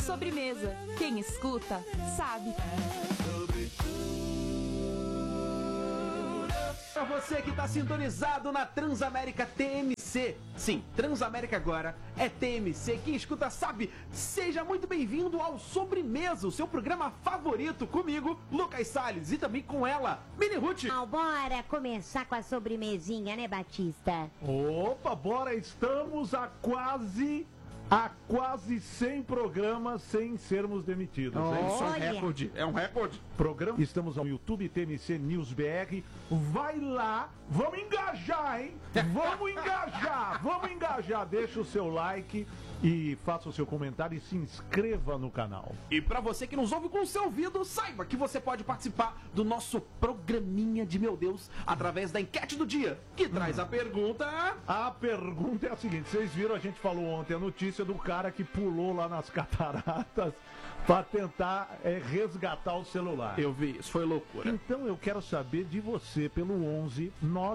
Sobremesa. Quem escuta, sabe. Pra você que tá sintonizado na Transamérica TMC. Sim, Transamérica agora é TMC. Quem escuta sabe. Seja muito bem-vindo ao Sobremesa, o seu programa favorito, comigo, Lucas Salles, e também com ela, Mini Ruth. Bora começar com a sobremesinha, né, Batista? Opa, bora, estamos a quase 100 programas sem sermos demitidos. Isso é um Olha. recorde, é um recorde. Programa, estamos no YouTube TMC News BR. Vai lá, vamos engajar, hein? Vamos engajar. Deixa o seu like e faça o seu comentário e se inscreva no canal. E pra você que nos ouve com o seu ouvido, saiba que você pode participar do nosso programinha de meu Deus através da enquete do dia, que traz a pergunta... A pergunta é a seguinte: vocês viram, a gente falou ontem a notícia do cara que pulou lá nas cataratas para tentar resgatar o celular. Eu vi, isso foi loucura. Então eu quero saber de você pelo 11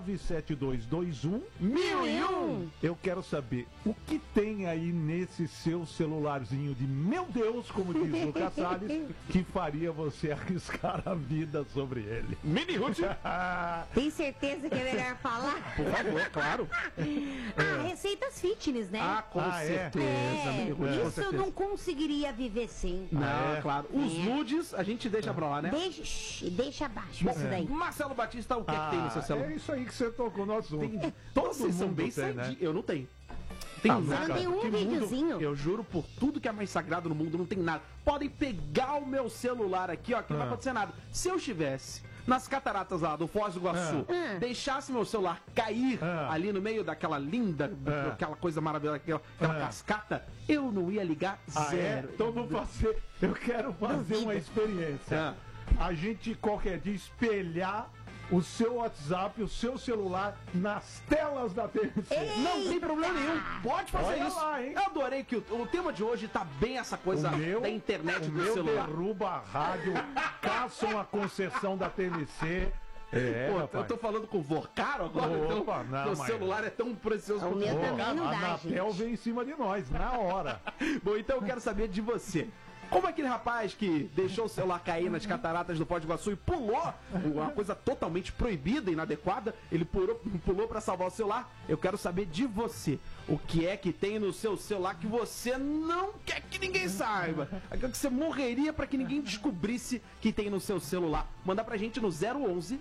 97221 1001. Eu quero saber o que tem aí nesse seu celularzinho de meu Deus, como diz o Lucas Salles, que faria você arriscar a vida sobre ele. Mini Ruth. Tem certeza que é melhor falar? Por favor, claro. Receitas fitness, né? Com certeza, Mini Ruth, com Isso eu certeza. não conseguiria viver sem. Não, claro. Os nudes a gente deixa pra lá, né? Deixa abaixo isso daí. Marcelo Batista, o que é que tem no seu celular? É isso aí que você tocou no assunto. Todos vocês são mundo bem tem, né? sadios. Eu não tenho. Tem Ah, nada. Você não tem um Que mundo- videozinho? Eu juro por tudo que é mais sagrado no mundo, não tem nada. Podem pegar o meu celular aqui, ó, que não vai acontecer nada. Se eu estivesse nas cataratas lá do Foz do Iguaçu, deixasse meu celular cair ali no meio daquela linda, aquela coisa maravilhosa, aquela cascata, eu não ia ligar zero. Então vou fazer. Eu quero fazer uma experiência. A gente qualquer dia espelhar o seu WhatsApp, o seu celular nas telas da TMC. Não tem problema nenhum, pode fazer Olha isso. lá, hein? Eu adorei que o tema de hoje tá bem essa coisa da internet o do meu celular. derruba a rádio, caçam a concessão da TMC. Pô, rapaz. eu tô falando com o Vorcaro agora, Opa, então não, meu mas- celular é tão precioso O quanto meu o também Vorcaro. não A dá, Anatel gente. vem em cima de nós, na hora. Bom, então eu quero saber de você. Como aquele rapaz que deixou o celular cair nas cataratas do Foz do Iguaçu e pulou, uma coisa totalmente proibida e inadequada, ele pulou pra salvar o celular, eu quero saber de você. O que é que tem no seu celular que você não quer que ninguém saiba? Aquilo que você morreria pra que ninguém descobrisse que tem no seu celular. Manda pra gente no 011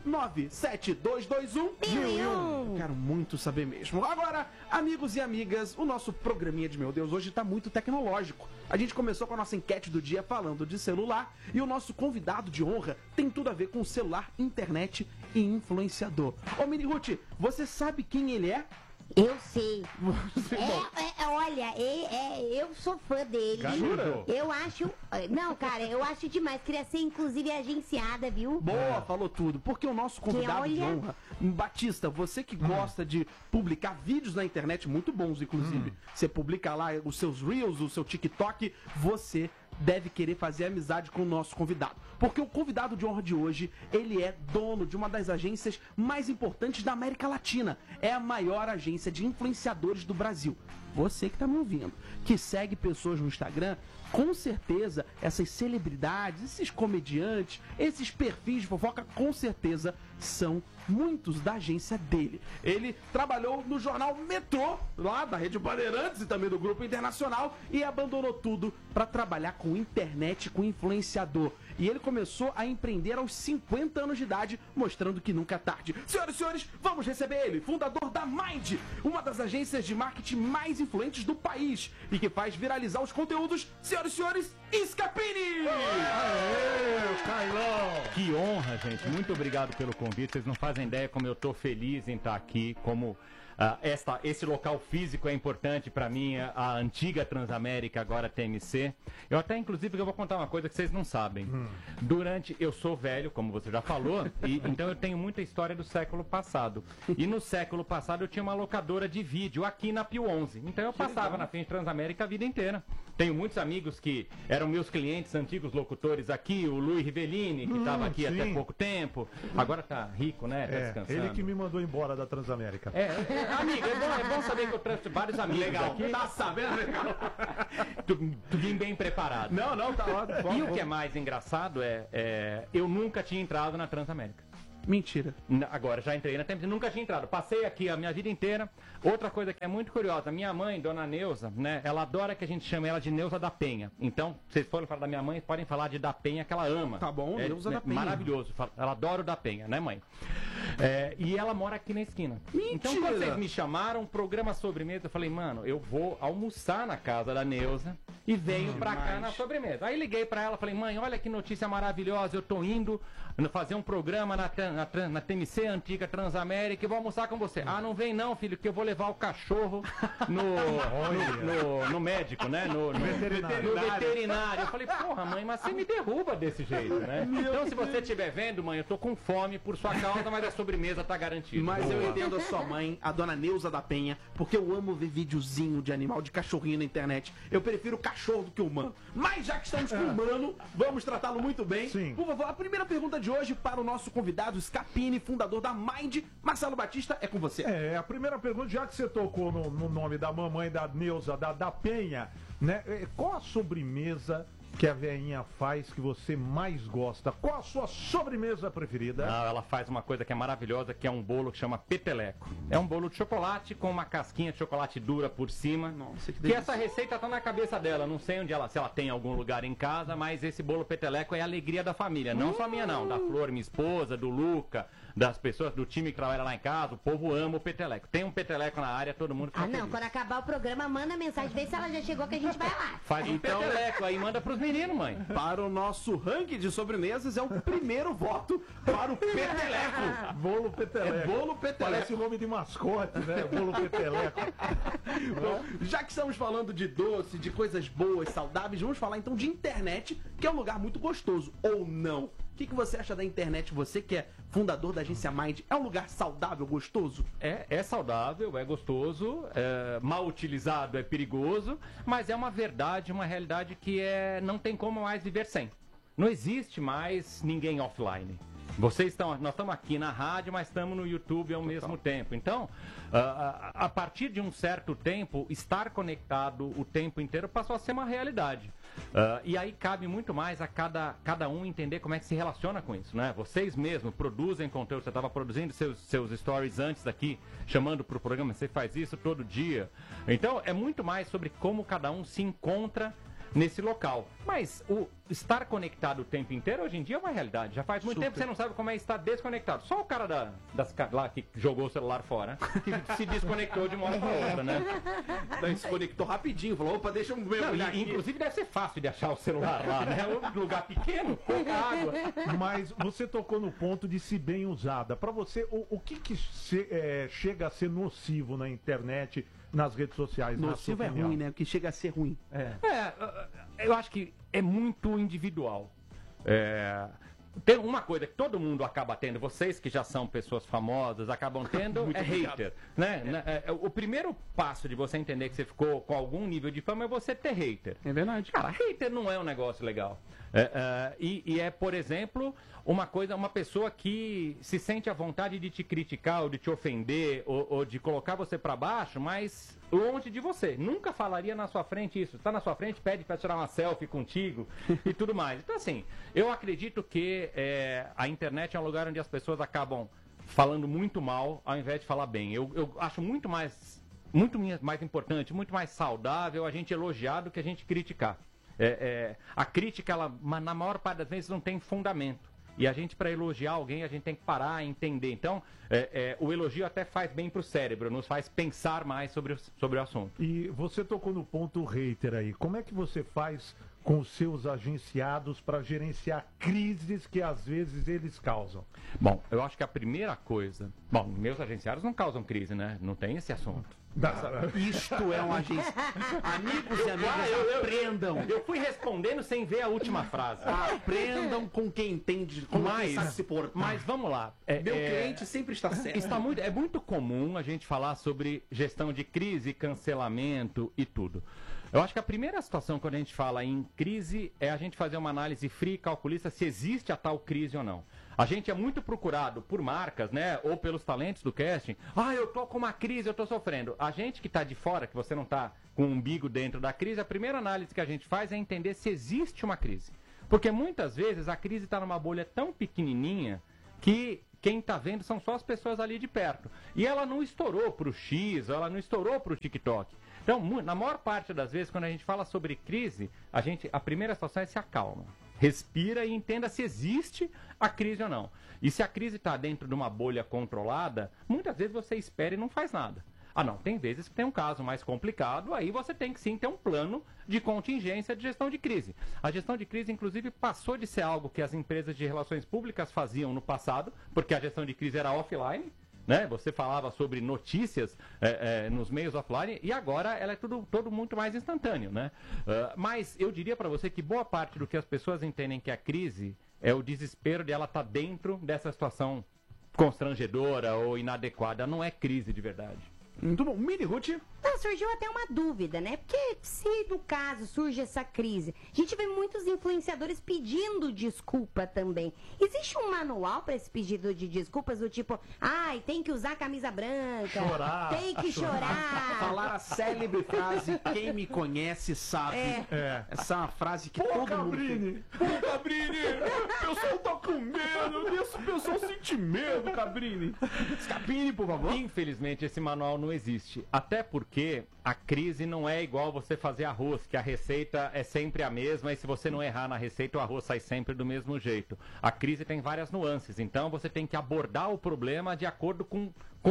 97221 1001. Eu quero muito saber mesmo. Agora, amigos e amigas, o nosso programinha de meu Deus hoje tá muito tecnológico. A gente começou com a nossa enquete do dia falando de celular e o nosso convidado de honra tem tudo a ver com celular, internet e influenciador. Ô Mini Ruth, você sabe quem ele é? Eu sei. Você- Bom, Olha, eu sou fã dele. Jura? Eu acho. Não, cara, eu acho demais. Queria ser, inclusive, agenciada, viu? boa, falou tudo. Porque o nosso convidado de olha- honra, Batista, você que gosta de publicar vídeos na internet, muito bons, inclusive. Você publica lá os seus Reels, o seu TikTok, você deve querer fazer amizade com o nosso convidado. Porque o convidado de honra de hoje, ele é dono de uma das agências mais importantes da América Latina. É a maior agência de influenciadores do Brasil. Você que tá me ouvindo, que segue pessoas no Instagram, com certeza essas celebridades, esses comediantes, esses perfis de fofoca, com certeza são muitos da agência dele. Ele trabalhou no jornal Metrô, lá da Rede Bandeirantes e também do Grupo Internacional, e abandonou tudo para trabalhar com internet, com influenciador. E ele começou a empreender aos 50 anos de idade, mostrando que nunca é tarde. Senhoras e senhores, vamos receber ele, fundador da Mind, uma das agências de marketing mais influentes do país e que faz viralizar os conteúdos. Senhoras e senhores, Scapini! Aê, Cailão! Que honra, gente. Muito obrigado pelo convite. Vocês não fazem ideia como eu tô feliz em estar aqui, como esse local físico é importante para mim, a antiga Transamérica, agora TMC. Eu até, inclusive, eu vou contar uma coisa que vocês não sabem. Eu sou velho, como você já falou, então eu tenho muita história do século passado. E no século passado eu tinha uma locadora de vídeo aqui na Pio 11. Então eu passava na frente Transamérica a vida inteira. tenho muitos amigos que eram meus clientes, antigos locutores aqui, o Luiz Rivellini, que estava aqui até pouco tempo, agora tá rico, né? Tá descansando. Ele que me mandou embora da Transamérica. Amigo, é bom saber que eu trouxe vários amigos aqui. Tá sabendo, legal. Tu vim bem preparado. Não, tá ótimo. E o que é mais engraçado eu nunca tinha entrado na Transamérica. Mentira. Agora, já entrei na TMC, nunca tinha entrado. Passei aqui a minha vida inteira. Outra coisa que é muito curiosa, minha mãe, Dona Neuza, né, ela adora que a gente chame ela de Neuza da Penha. Então, vocês forem falar da minha mãe, podem falar de da Penha, que ela ama. Tá bom, Neuza da Penha. Maravilhoso. Ela adora o da Penha, né, mãe? E ela mora aqui na esquina. Mentira. Então, quando vocês me chamaram, programa sobremesa, eu falei, mano, eu vou almoçar na casa da Neuza e venho pra cá na sobremesa. Aí liguei pra ela, falei, mãe, olha que notícia maravilhosa, eu tô indo fazer um programa na TMC, antiga Transamérica, e vou almoçar com você. Ah, não vem não, filho, que eu vou levar o cachorro no médico, né? No veterinário. Eu falei, porra, mãe, mas você me derruba desse jeito, né? Então, se você estiver vendo, mãe, eu tô com fome por sua causa, mas a sobremesa tá garantida. Mas eu entendo a sua mãe, a Dona Neuza da Penha, porque eu amo ver videozinho de animal, de cachorrinho na internet. Eu prefiro cachorro do que humano. Mas já que estamos com humano, vamos tratá-lo muito bem. Sim. Por favor, a primeira pergunta de hoje para o nosso convidado, Scapini, fundador da Mind, Marcelo Batista, é com você. A primeira pergunta, já que você tocou no nome da mamãe da Neuza, da Penha, né? Qual a sobremesa que a veinha faz que você mais gosta? Qual a sua sobremesa preferida? Não, ela faz uma coisa que é maravilhosa, que é um bolo que chama peteleco. É um bolo de chocolate com uma casquinha de chocolate dura por cima. Nossa, que que delícia. essa receita tá na cabeça dela. Não sei se ela tem em algum lugar em casa, mas esse bolo peteleco é a alegria da família. Não só minha não, da Flor, minha esposa, do Luca, das pessoas do time que trabalha lá em casa. O povo ama o peteleco. Tem um peteleco na área, todo mundo fica feliz. Quando acabar o programa, manda mensagem, vê se ela já chegou que a gente vai lá. Faz um peteleco aí, manda pros meninos, mãe. Para o nosso ranking de sobremesas, é o primeiro voto para o peteleco. Bolo peteleco. É bolo peteleco. Parece o nome de mascote, né? Bolo peteleco. Bom, já que estamos falando de doce, de coisas boas, saudáveis, vamos falar então de internet, que é um lugar muito gostoso, ou não? O que você acha da internet? Você que é fundador da agência Mind, é um lugar saudável, gostoso? É saudável, é gostoso, mal utilizado é perigoso, mas é uma verdade, uma realidade que não tem como mais viver sem. Não existe mais ninguém offline. Nós estamos aqui na rádio, mas estamos no YouTube ao mesmo tempo. Então, a partir de um certo tempo, estar conectado o tempo inteiro passou a ser uma realidade. E aí cabe muito mais a cada um entender como é que se relaciona com isso, né? Vocês mesmos produzem conteúdo, você estava produzindo seus stories antes daqui, chamando para o programa, você faz isso todo dia. Então, é muito mais sobre como cada um se encontra nesse local. Mas o estar conectado o tempo inteiro hoje em dia é uma realidade. Já faz muito tempo que você não sabe como é estar desconectado. Só o cara lá que jogou o celular fora, que se desconectou de uma hora para outra, né? Daí se conectou rapidinho, falou, opa, deixa eu ver. Inclusive deve ser fácil de achar o celular lá, né? Um lugar pequeno, pouca água. Mas você tocou no ponto de se bem usada. Para você, o que chega a ser nocivo na internet, nas redes sociais? Nocivo é ruim, né? O que chega a ser ruim. Eu acho que é muito individual. Tem uma coisa que todo mundo acaba tendo, vocês que já são pessoas famosas, acabam tendo, hater. Né? O primeiro passo de você entender que você ficou com algum nível de fama é você ter hater. É verdade. Cara, hater não é um negócio legal. Por exemplo, uma pessoa que se sente à vontade de te criticar, ou de te ofender, ou de colocar você pra baixo, mas longe de você. Nunca falaria na sua frente isso. Tá na sua frente, pede pra tirar uma selfie contigo e tudo mais. Então, assim, eu acredito que a internet é um lugar onde as pessoas acabam falando muito mal, ao invés de falar bem. Eu acho muito mais importante, muito mais saudável a gente elogiar do que a gente criticar. A crítica, ela, na maior parte das vezes, não tem fundamento. E a gente, para elogiar alguém, a gente tem que parar e entender. Então, o elogio até faz bem para o cérebro, nos faz pensar mais sobre o assunto. E você tocou no ponto hater aí. Como é que você faz com os seus agenciados para gerenciar crises que às vezes eles causam? Bom, eu acho que a primeira coisa... Bom, meus agenciados não causam crise, né? Não tem esse assunto. Isto é uma agência. Amigos e amigas, aprendam. Eu fui respondendo sem ver a última frase. Aprendam com quem entende, com quem sabe se portar. Mas vamos lá. Meu cliente sempre está certo. É muito comum a gente falar sobre gestão de crise, cancelamento e tudo. Eu acho que a primeira situação quando a gente fala em crise é a gente fazer uma análise fria e calculista se existe a tal crise ou não. A gente é muito procurado por marcas, né, ou pelos talentos do casting. Eu tô com uma crise, eu tô sofrendo. A gente que tá de fora, que você não tá com o umbigo dentro da crise, a primeira análise que a gente faz é entender se existe uma crise. Porque muitas vezes a crise está numa bolha tão pequenininha que quem está vendo são só as pessoas ali de perto. E ela não estourou para o X, ela não estourou para o TikTok. Então, na maior parte das vezes, quando a gente fala sobre crise, a primeira situação é se acalma. Respira e entenda se existe a crise ou não. E se a crise está dentro de uma bolha controlada, muitas vezes você espera e não faz nada. Não, tem vezes que tem um caso mais complicado, aí você tem que sim ter um plano de contingência de gestão de crise. A gestão de crise, inclusive, passou de ser algo que as empresas de relações públicas faziam no passado, porque a gestão de crise era offline, né? Você falava sobre notícias nos meios offline, e agora ela é todo muito mais instantâneo, né? Mas eu diria para você que boa parte do que as pessoas entendem que a crise é o desespero de ela estar dentro dessa situação constrangedora ou inadequada. Não é crise de verdade. Muito bom. Mini Ruth. Então, surgiu até uma dúvida, né? Porque se no caso surge essa crise, a gente vê muitos influenciadores pedindo desculpa também. Existe um manual para esse pedido de desculpas do tipo, tem que usar camisa branca, chorar, tem que chorar. Falar a célebre frase, quem me conhece sabe. Essa é uma frase que todo mundo tem. Pô, Cabrini, o pessoal tá com medo, deixa o pessoal sentir medo, Cabrini. Cabrini, por favor. Infelizmente, esse manual não existe. Até porque a crise não é igual você fazer arroz, que a receita é sempre a mesma e se você não errar na receita, o arroz sai sempre do mesmo jeito. A crise tem várias nuances, então você tem que abordar o problema de acordo com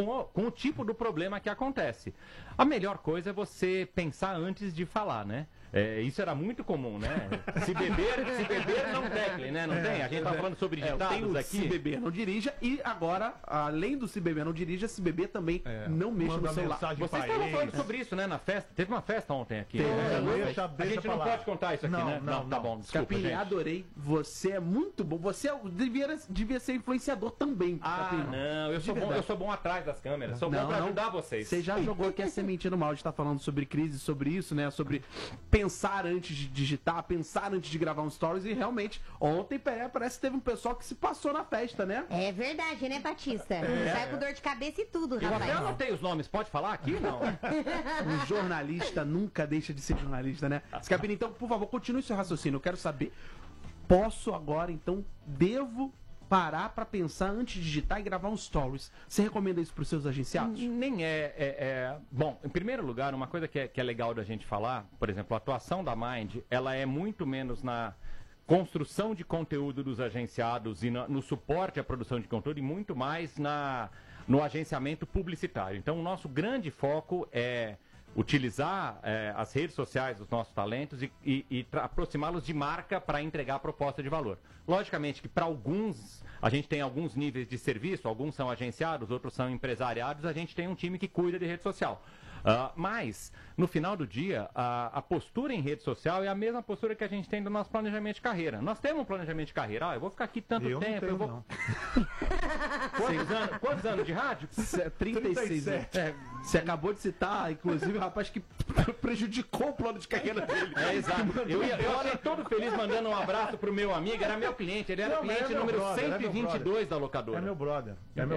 o tipo do problema que acontece. A melhor coisa é você pensar antes de falar, né? Isso era muito comum, né? Se beber não tecle, né? Não tem? A gente tá falando sobre ditados aqui. Se beber não dirija e agora, além do se beber não dirija, se beber também não mexa no celular. Vocês estavam falando sobre isso, né? Na festa. Teve uma festa ontem aqui. A gente não pode contar isso aqui, né? Não, tá bom. Desculpa, Capini, gente. adorei. Você é muito bom. Você devia ser influenciador também. Capini. Não. Eu sou bom atrás das câmeras. Sou bom pra ajudar vocês. Você já jogou aqui a sementinha no mal. A gente tá falando sobre crise, sobre isso, né? Sobre pensar antes de digitar, pensar antes de gravar um stories. E realmente, ontem parece que teve um pessoal que se passou na festa, né? É verdade, né, Batista? Sai com dor de cabeça e tudo, Eu rapaz. até anotei os nomes. Pode falar aqui? Não. Um jornalista nunca deixa de ser jornalista, né? Scapini, então, por favor, continue seu raciocínio. Eu quero saber, posso agora, então, devo parar pra pensar antes de digitar e gravar um stories. Você recomenda isso pros seus agenciados? Nem Bom, em primeiro lugar, uma coisa que é legal da gente falar, por exemplo, a atuação da Mind, ela é muito menos na construção de conteúdo dos agenciados e no suporte à produção de conteúdo e muito mais no agenciamento publicitário. Então, o nosso grande foco é utilizar as redes sociais dos nossos talentos e aproximá-los de marca para entregar a proposta de valor. Logicamente que para alguns, a gente tem alguns níveis de serviço, alguns são agenciados, outros são empresariados, a gente tem um time que cuida de rede social. Mas, no final do dia, a postura em rede social é a mesma postura que a gente tem do nosso planejamento de carreira. Nós temos um planejamento de carreira. Eu vou ficar aqui tanto tempo. Não tenho, não. Quantos anos de rádio? 36. Você acabou de citar, inclusive, o rapaz que prejudicou o plano de carreira dele. Exato. Eu falei todo feliz mandando um abraço pro meu amigo. Era meu cliente. Ele era cliente número 122 da locadora. É meu brother.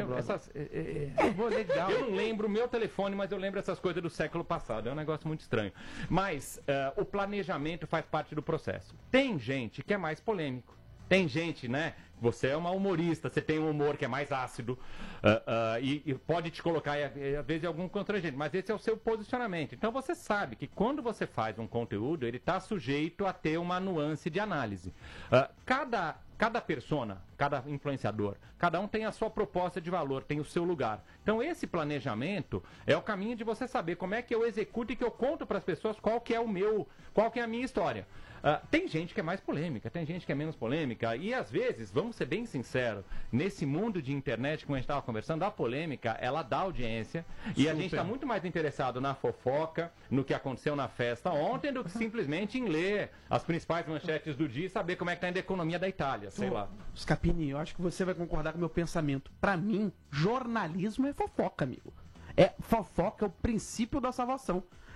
Legal. Eu não lembro o meu telefone, mas eu lembro essas coisas do século passado. É um negócio muito estranho. Mas o planejamento faz parte do processo. Tem gente que é mais polêmico. Tem gente, né? Você é uma humorista, você tem um humor que é mais ácido e pode te colocar, às vezes, em algum constrangimento, mas esse é o seu posicionamento. Então você sabe que quando você faz um conteúdo, ele está sujeito a ter uma nuance de análise. Cada persona, cada influenciador, cada um tem a sua proposta de valor, tem o seu lugar. Então esse planejamento é o caminho de você saber como é que eu executo e que eu conto para as pessoas qual que é a minha história. Tem gente que é mais polêmica, tem gente que é menos polêmica e às vezes, vamos ser bem sinceros, nesse mundo de internet, como a gente estava conversando, a polêmica, ela dá audiência e a gente está muito mais interessado na fofoca, no que aconteceu na festa ontem, do que simplesmente em ler as principais manchetes do dia e saber como é que está indo a economia da Itália, sei lá. Scapini, eu acho que você vai concordar com o meu pensamento. Pra mim, jornalismo é fofoca, amigo. Fofoca é o princípio da salvação.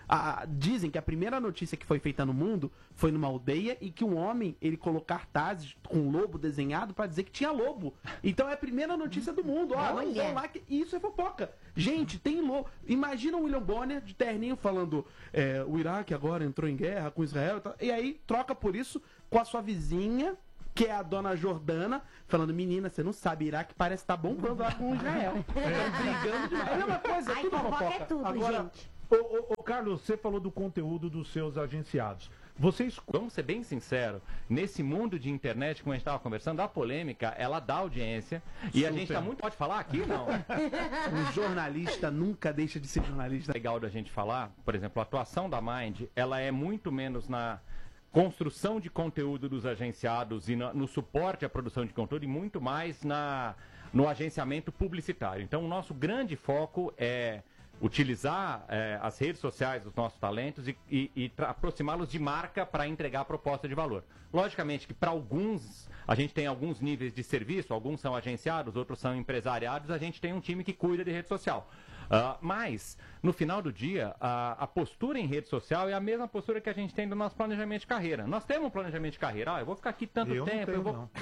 Dizem que a primeira notícia que foi feita no mundo foi numa aldeia e que um homem, ele colocou cartazes com um lobo desenhado para dizer que tinha lobo. Então é a primeira notícia do mundo. Vão lá que isso é fofoca. Gente, tem lobo. Imagina o William Bonner de terninho falando o Iraque agora entrou em guerra com Israel e aí troca por isso com a sua vizinha, que é a dona Jordana, falando, menina, você não sabe, Iraque parece estar bombando lá com Israel. Brigando demais. É a mesma coisa, Ai, tudo fofoca fofoca. é tudo, Agora, gente. ô, Carlos, você falou do conteúdo dos seus agenciados. Vocês Vamos ser bem sinceros, nesse mundo de internet, como a gente estava conversando, a polêmica, ela dá audiência. E a gente está muito... Pode falar aqui ou não? Um jornalista nunca deixa de ser jornalista. Legal da gente falar, por exemplo, a atuação da Mind, ela é muito menos na construção de conteúdo dos agenciados e no suporte à produção de conteúdo e muito mais no agenciamento publicitário. Então, o nosso grande foco é utilizar as redes sociais dos nossos talentos e aproximá-los de marca para entregar a proposta de valor. Logicamente que para alguns, a gente tem alguns níveis de serviço, alguns são agenciados, outros são empresariados, a gente tem um time que cuida de rede social. Mas, no final do dia, a postura em rede social é a mesma postura que a gente tem do nosso planejamento de carreira. Nós temos um planejamento de carreira. Eu vou ficar aqui tanto eu tempo. não tenho, eu vou... não.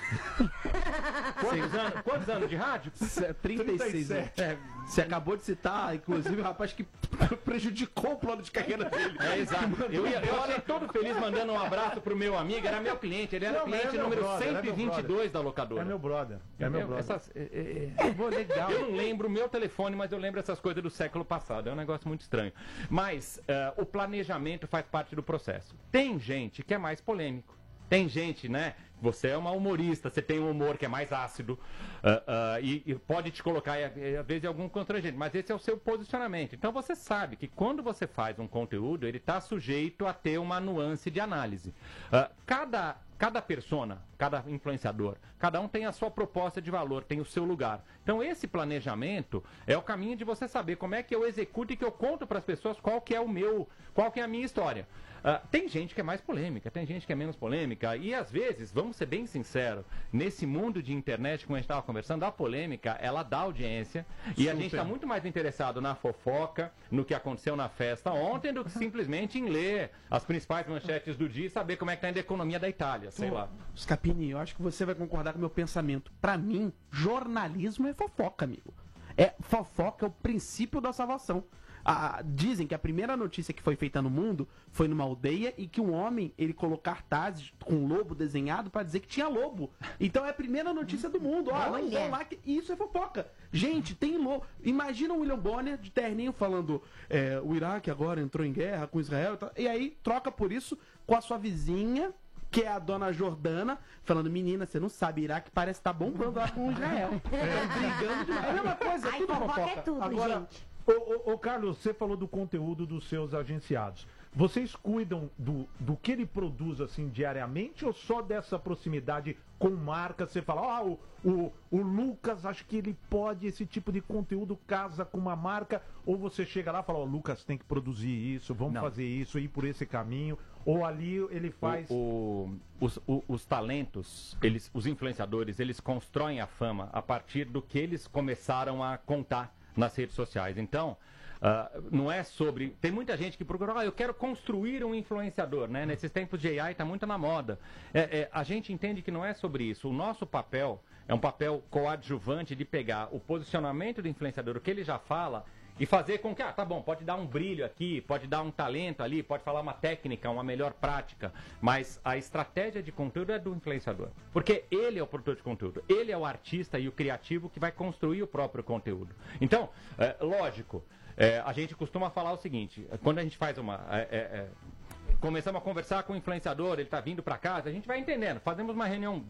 Quantos anos de rádio? 36. Você acabou de citar, inclusive, o rapaz que prejudicou o plano de carreira dele. Exato. Eu achei todo feliz mandando um abraço pro meu amigo, era meu cliente, ele era Não, cliente é meu número brother, 122 da locadora. É meu brother. É meu brother. Legal. Eu não lembro o meu telefone, mas eu lembro essas coisas do século passado. É um negócio muito estranho. Mas o planejamento faz parte do processo. Tem gente que é mais polêmico. Tem gente, né? Você é uma humorista, você tem um humor que é mais ácido e pode te colocar, às vezes, em algum constrangimento, mas esse é o seu posicionamento. Então você sabe que quando você faz um conteúdo, ele está sujeito a ter uma nuance de análise. Cada persona, cada influenciador, cada um tem a sua proposta de valor, tem o seu lugar. Então esse planejamento é o caminho de você saber como é que eu executo e que eu conto para as pessoas qual que é a minha história. Tem gente que é mais polêmica, tem gente que é menos polêmica e às vezes, vamos ser bem sinceros, nesse mundo de internet, como a gente estava conversando, a polêmica, ela dá audiência e a gente está muito mais interessado na fofoca, no que aconteceu na festa ontem, do que simplesmente em ler as principais manchetes do dia e saber como é que está indo a economia da Itália, sei lá. Scapini, eu acho que você vai concordar com o meu pensamento. Pra mim, jornalismo é fofoca, amigo. Fofoca é o princípio da salvação. Dizem que a primeira notícia que foi feita no mundo foi numa aldeia e que um homem, ele colocou cartazes com um lobo desenhado para dizer que tinha lobo. Então é a primeira notícia do mundo. Vão lá que isso é fofoca. Gente, tem lobo. Imagina o William Bonner de terninho falando o Iraque agora entrou em guerra com Israel e aí troca por isso com a sua vizinha, que é a dona Jordana, falando, menina, você não sabe, Iraque parece estar bombando lá com Israel. Brigando demais. É a mesma coisa, Ai, tudo fofoca fofoca. é tudo, Agora, gente. ô, Carlos, você falou do conteúdo dos seus agenciados. Vocês cuidam do que ele produz assim diariamente ou só dessa proximidade com marcas? Você fala, o Lucas, acho que ele pode, esse tipo de conteúdo casa com uma marca, ou você chega lá e fala, Lucas tem que produzir isso, vamos fazer isso, ir por esse caminho, ou ali ele faz... Os talentos, os influenciadores, eles constroem a fama a partir do que eles começaram a contar nas redes sociais. Então, não é sobre... Tem muita gente que procura, eu quero construir um influenciador, né? Nesses tempos de AI está muito na moda. A gente entende que não é sobre isso. O nosso papel é um papel coadjuvante de pegar o posicionamento do influenciador, o que ele já fala, e fazer com que, tá bom, pode dar um brilho aqui, pode dar um talento ali, pode falar uma técnica, uma melhor prática, mas a estratégia de conteúdo é do influenciador. Porque ele é o produtor de conteúdo, ele é o artista e o criativo que vai construir o próprio conteúdo. Então, lógico, a gente costuma falar o seguinte, quando a gente faz começamos a conversar com o influenciador, ele está vindo para casa, a gente vai entendendo, fazemos uma reunião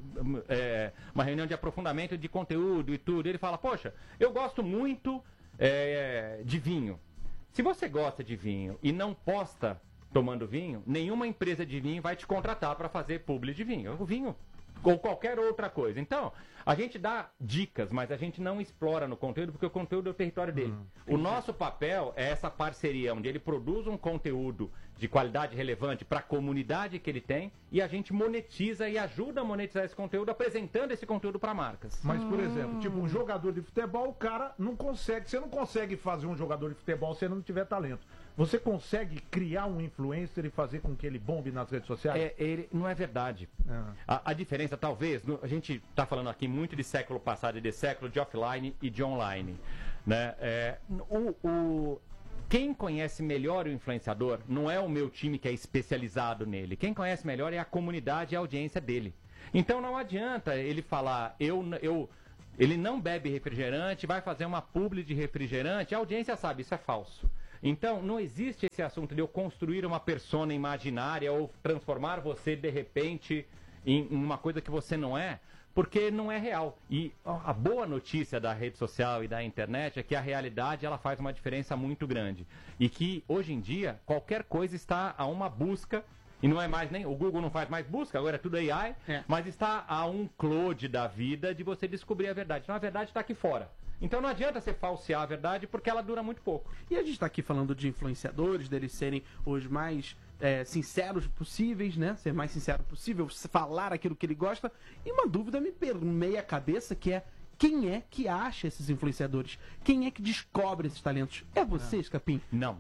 de aprofundamento de conteúdo e tudo, ele fala, poxa, eu gosto muito de vinho. Se você gosta de vinho e não posta tomando vinho, nenhuma empresa de vinho vai te contratar para fazer publi de vinho. O vinho ou qualquer outra coisa. Então, a gente dá dicas, mas a gente não explora no conteúdo, porque o conteúdo é o território dele. O nosso papel é essa parceria, onde ele produz um conteúdo de qualidade relevante para a comunidade que ele tem, e a gente monetiza e ajuda a monetizar esse conteúdo, apresentando esse conteúdo para marcas. Mas, por exemplo, tipo um jogador de futebol, o cara não consegue, você não consegue fazer um jogador de futebol se ele não tiver talento. Você consegue criar um influencer e fazer com que ele bombe nas redes sociais? Não é verdade. A diferença, talvez, a gente está falando aqui muito de século passado e de século, de offline e de online, né? Quem conhece melhor o influenciador não é o meu time que é especializado nele. Quem conhece melhor é a comunidade e a audiência dele. Então não adianta ele falar, ele não bebe refrigerante, vai fazer uma publi de refrigerante, a audiência sabe, isso é falso. Então não existe esse assunto de eu construir uma persona imaginária ou transformar você de repente em uma coisa que você não é, porque não é real. E a boa notícia da rede social e da internet é que a realidade ela faz uma diferença muito grande. E que hoje em dia qualquer coisa está a uma busca, e não é mais nem, o Google não faz mais busca, agora é tudo AI, mas está a um cloud da vida de você descobrir a verdade. Então a verdade está aqui fora. Então não adianta você falsear a verdade porque ela dura muito pouco. E a gente está aqui falando de influenciadores, deles serem os mais sinceros possíveis, né? Ser mais sincero possível, falar aquilo que ele gosta. E uma dúvida me permeia a cabeça, que é quem é que acha esses influenciadores? Quem é que descobre esses talentos? É você, Escapim? Não.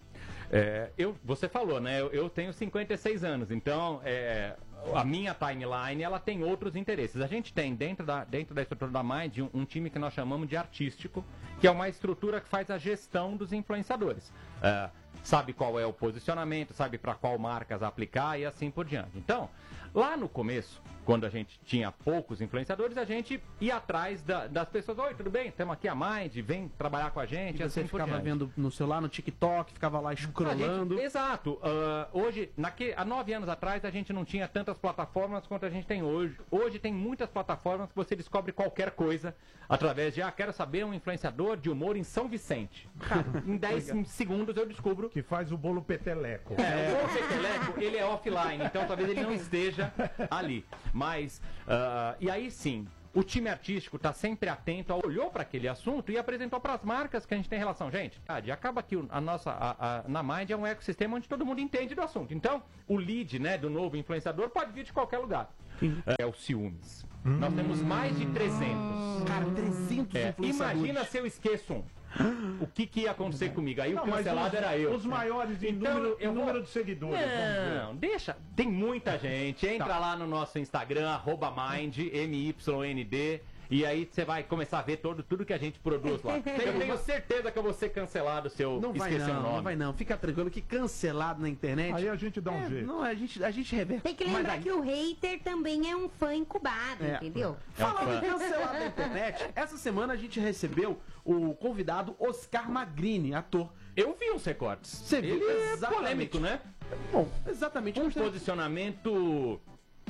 Você falou, né? Eu tenho 56 anos, então a minha timeline ela tem outros interesses. A gente tem dentro da estrutura da Mind um time que nós chamamos de artístico, que é uma estrutura que faz a gestão dos influenciadores. Sabe qual é o posicionamento, sabe para qual marcas aplicar e assim por diante. Então, lá no começo, quando a gente tinha poucos influenciadores, a gente ia atrás das pessoas. Oi, tudo bem? Estamos aqui a Mind, vem trabalhar com a gente. E você ficava vendo no celular, no TikTok, ficava lá scrollando. Exato. Hoje, há 9 anos atrás, a gente não tinha tantas plataformas quanto a gente tem hoje. Hoje tem muitas plataformas que você descobre qualquer coisa através de, quero saber um influenciador de humor em São Vicente. Cara, em 10 segundos eu descubro. Que faz o bolo peteleco. O bolo peteleco, ele é offline, então talvez ele não esteja ali. Mas, e aí sim, o time artístico está sempre atento, olhou para aquele assunto e apresentou para as marcas que a gente tem relação. Gente, acaba que na Mind é um ecossistema onde todo mundo entende do assunto. Então, o lead, né, do novo influenciador pode vir de qualquer lugar. É o ciúmes. Nós temos mais de 300. Cara, 300 influenciadores. Imagina se eu esqueço um. O que ia acontecer comigo? Aí o cancelado era eu. Os maiores em número de seguidores. Não, deixa. Tem muita gente. Entra lá no nosso Instagram, @Mind, MYND. E aí você vai começar a ver tudo que a gente produz lá. Eu tenho certeza que eu vou ser cancelado se eu esquecer o nome. Não vai não, fica tranquilo que cancelado na internet... Aí a gente dá um jeito. Não, a gente reverte. Tem que lembrar que o hater também é um fã incubado, entendeu? Falando de cancelado na internet, essa semana a gente recebeu o convidado Oscar Magrini, ator. Eu vi uns recortes. Você viu? Ele é polêmico, né? Bom, exatamente. Um posicionamento...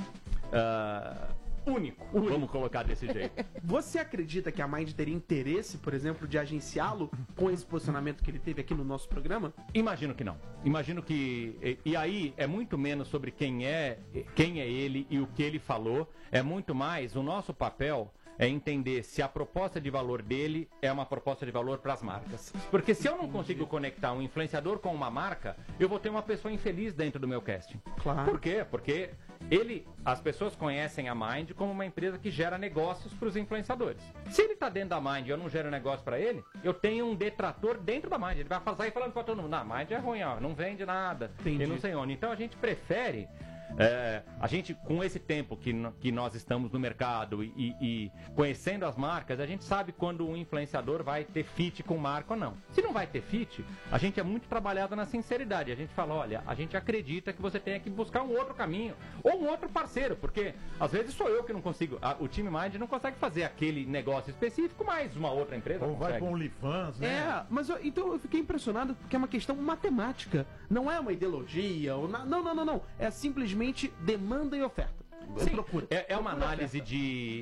único, vamos colocar desse jeito. Você acredita que a Mind teria interesse, por exemplo, de agenciá-lo com esse posicionamento que ele teve aqui no nosso programa? Imagino que não. Imagino que... E aí é muito menos sobre quem é ele e o que ele falou. É muito mais o nosso papel é entender se a proposta de valor dele é uma proposta de valor para as marcas. Porque se eu não consigo conectar um influenciador com uma marca, eu vou ter uma pessoa infeliz dentro do meu casting. Claro. Por quê? Porque as pessoas conhecem a Mind como uma empresa que gera negócios para os influenciadores. Se ele está dentro da Mind e eu não gero negócio para ele, eu tenho um detrator dentro da Mind. Ele vai sair falando para todo mundo, Mind é ruim, não vende nada, e não sei onde. Então a gente prefere... a gente, com esse tempo que nós estamos no mercado e conhecendo as marcas, a gente sabe quando um influenciador vai ter fit com marca ou não. Se não vai ter fit, a gente é muito trabalhado na sinceridade. A gente fala, olha, a gente acredita que você tenha que buscar um outro caminho ou um outro parceiro, porque às vezes sou eu que não consigo, o time Mind não consegue fazer aquele negócio específico, mas uma outra empresa ou consegue. Vai com o OnlyFans, né? Mas então eu fiquei impressionado porque é uma questão matemática. Não é uma ideologia, não. É simplesmente demanda e oferta. Sim, é uma análise de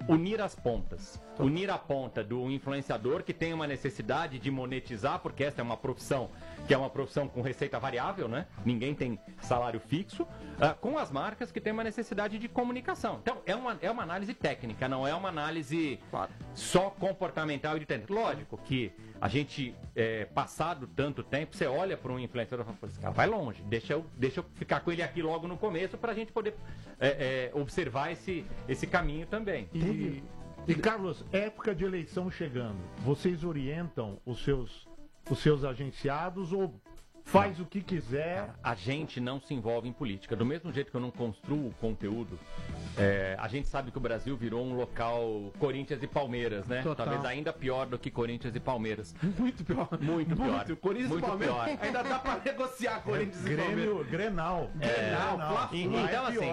unir as pontas. Unir a ponta do influenciador que tem uma necessidade de monetizar, porque essa é uma profissão que é uma profissão com receita variável, né? Ninguém tem salário fixo, com as marcas que têm uma necessidade de comunicação. Então, é uma análise técnica, não é uma análise só comportamental e de técnica. Lógico que a gente, passado tanto tempo, você olha para um influenciador e fala, esse cara vai longe, deixa eu ficar com ele aqui logo no começo para a gente poder observar esse caminho também. E Carlos, época de eleição chegando, vocês orientam os seus agenciados ou faz o que quiser? A gente não se envolve em política. Do mesmo jeito que eu não construo conteúdo, a gente sabe que o Brasil virou um local Corinthians e Palmeiras, né? Total. Talvez ainda pior do que Corinthians e Palmeiras. Muito pior. Muito pior. Corinthians Muito e Palmeiras. pior. Ainda dá pra negociar Corinthians e Palmeiras. Grenal. Então, assim,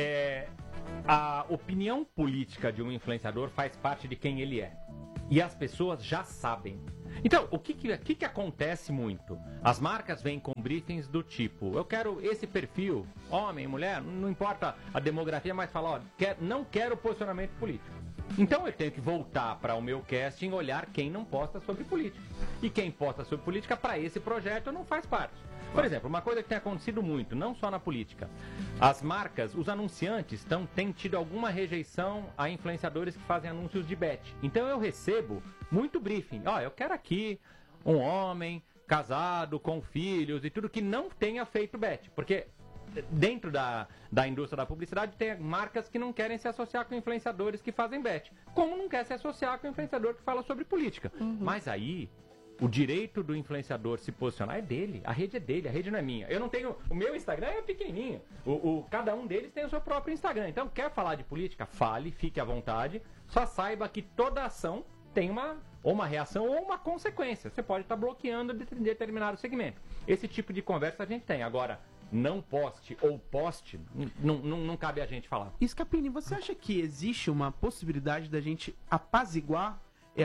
a opinião política de um influenciador faz parte de quem ele é. E as pessoas já sabem. Então, o que acontece muito? As marcas vêm com briefings do tipo, eu quero esse perfil, homem, mulher, não importa a demografia, mas fala, não quero posicionamento político. Então eu tenho que voltar para o meu casting, olhar quem não posta sobre política. E quem posta sobre política para esse projeto não faz parte. Por exemplo, uma coisa que tem acontecido muito, não só na política. As marcas, os anunciantes têm tido alguma rejeição a influenciadores que fazem anúncios de bet. Então eu recebo muito briefing. Eu quero aqui um homem casado, com filhos e tudo que não tenha feito bet. Porque dentro da indústria da publicidade tem marcas que não querem se associar com influenciadores que fazem bet. Como não quer se associar com influenciador que fala sobre política. Mas aí o direito do influenciador se posicionar é dele, a rede é dele, a rede não é minha. Eu não tenho, o meu Instagram é pequenininho, cada um deles tem o seu próprio Instagram. Então, quer falar de política? Fale, fique à vontade, só saiba que toda ação tem ou uma reação ou uma consequência. Você pode estar bloqueando determinado segmento. Esse tipo de conversa a gente tem. Agora, não poste ou poste, não cabe a gente falar. Scapini, você acha que existe uma possibilidade da gente apaziguar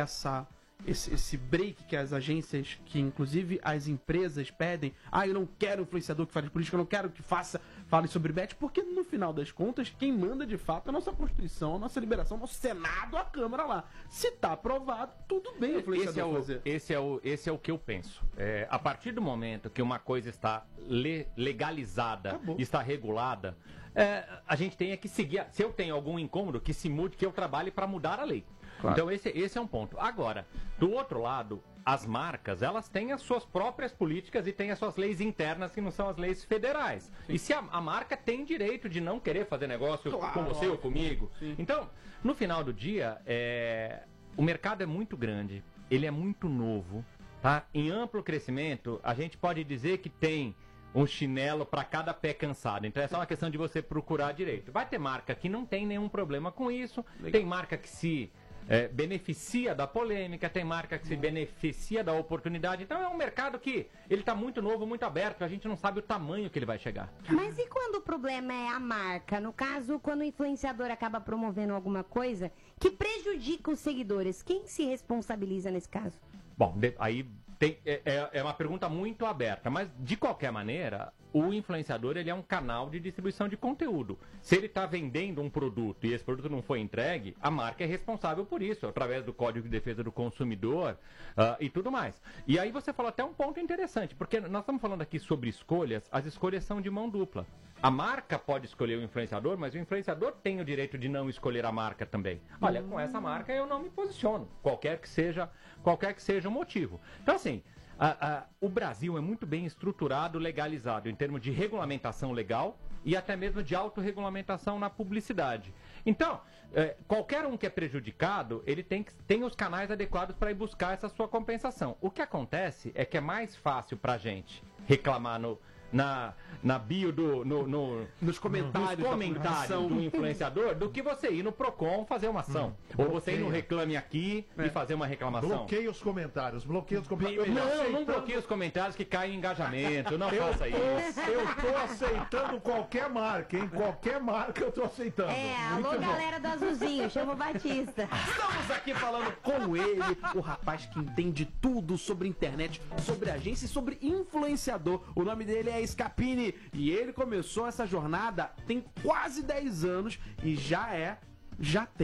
esse break que as agências, que inclusive as empresas pedem? Eu não quero influenciador que fale de política, eu não quero que fale sobre bet, porque no final das contas, quem manda de fato é a nossa Constituição, a nossa liberação, o nosso Senado, a Câmara lá. Se tá aprovado, tudo bem o influenciador fazer. Esse é o que eu penso. A partir do momento que uma coisa está legalizada, acabou, está regulada, a gente tem que seguir. Se eu tenho algum incômodo, que se mude, que eu trabalhe para mudar a lei. Claro. Então esse é um ponto. Agora, do outro lado, as marcas, elas têm as suas próprias políticas e têm as suas leis internas que não são as leis federais. Sim. E se a marca tem direito de não querer fazer negócio com você ou comigo. Sim. Então, no final do dia, o mercado é muito grande, ele é muito novo, tá? Em amplo crescimento, a gente pode dizer que tem um chinelo para cada pé cansado. Então é só uma questão de você procurar direito. Vai ter marca que não tem nenhum problema com isso, tem marca que se beneficia da polêmica, tem marca que se beneficia da oportunidade. Então é um mercado que ele está muito novo, muito aberto, a gente não sabe o tamanho que ele vai chegar. Mas e quando o problema é a marca? No caso, quando o influenciador acaba promovendo alguma coisa que prejudica os seguidores, quem se responsabiliza nesse caso? Bom, aí é uma pergunta muito aberta, mas de qualquer maneira, o influenciador ele é um canal de distribuição de conteúdo. Se ele está vendendo um produto e esse produto não foi entregue, a marca é responsável por isso, através do Código de Defesa do Consumidor e tudo mais. E aí você falou até um ponto interessante, porque nós estamos falando aqui sobre escolhas, as escolhas são de mão dupla. A marca pode escolher o influenciador, mas o influenciador tem o direito de não escolher a marca também. Olha, com essa marca eu não me posiciono, qualquer que seja o motivo. Então, assim, o Brasil é muito bem estruturado, legalizado, em termos de regulamentação legal e até mesmo de autorregulamentação na publicidade. Então, qualquer um que é prejudicado, ele tem os canais adequados para ir buscar essa sua compensação. O que acontece é que é mais fácil para a gente reclamar na bio nos comentários do influenciador do que você ir no Procon fazer uma ação. Ou você ir no Reclame Aqui e fazer uma reclamação. Bloqueia os comentários. Não bloqueie os comentários que caem em engajamento. Não faça isso. Eu tô aceitando qualquer marca, hein? Qualquer marca eu tô aceitando. Alô, galera do Azulzinho, chama o Batista. Estamos aqui falando com ele, o rapaz que entende tudo sobre internet, sobre agência e sobre influenciador. O nome dele é Scapini e ele começou essa jornada tem quase 10 anos e já tem